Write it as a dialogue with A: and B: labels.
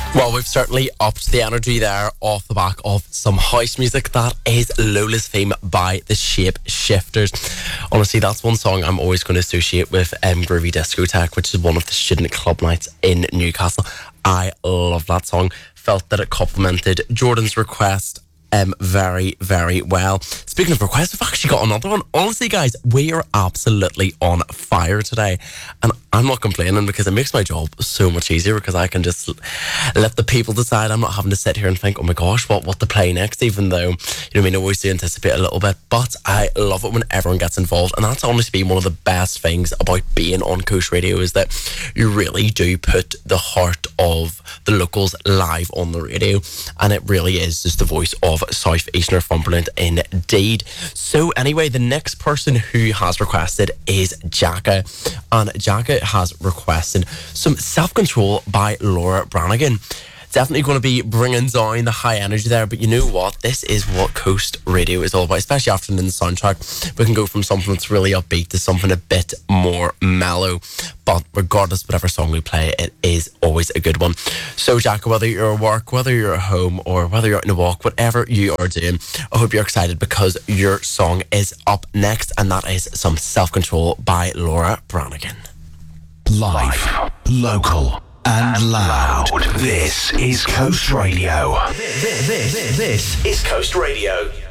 A: Well, we've certainly upped the energy there off the back of some house music. That is Lola's Theme by the Shape Shifters. Honestly, that's one song I'm always going to associate with Groovy Discotheque, which is one of the student club nights in Newcastle. I love that song. Felt that it complemented Jordan's request very, very well. Speaking of requests, we've actually got another one. Honestly, guys, we are absolutely on fire today. And I'm not complaining because it makes my job so much easier because I can just let the people decide. I'm not having to sit here and think, oh my gosh, what to play next, even though, I always do anticipate a little bit. But I love it when everyone gets involved. And that's honestly been one of the best things about being on Coast Radio is that you really do put the heart of the locals live on the radio. And it really is just the voice of South East Northumberland indeed. So anyway, the next person who has requested is Jacka, and Jacka has requested some Self-Control by Laura Branigan. Definitely going to be bringing down the high energy there, but you know what? This is what Coast Radio is all about, especially after the soundtrack. We can go from something that's really upbeat to something a bit more mellow. But regardless, whatever song we play, it is always a good one. So, Jack, whether you're at work, whether you're at home, or whether you're out on a walk, whatever you are doing, I hope you're excited because your song is up next, and that is some Self-Control by Laura Branigan.
B: Live, local, and loud. This is Coast Radio. This is Coast Radio.